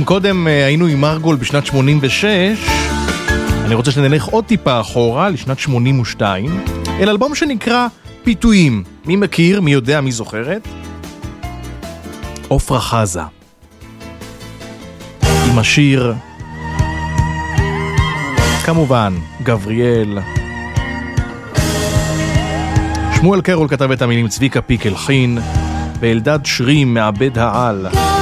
אם קודם היינו עם מרגול בשנת 86, אני רוצה שנלך עוד טיפה אחורה לשנת 82, אל אלבום שנקרא פיתויים. מי מכיר? מי יודע? מי זוכרת? עופרה חזה עם השיר, כמובן, גבריאל. שמואל קרול כתב את המילים, צביקה פיק הלחין, ואלדד שרים מעבד העל.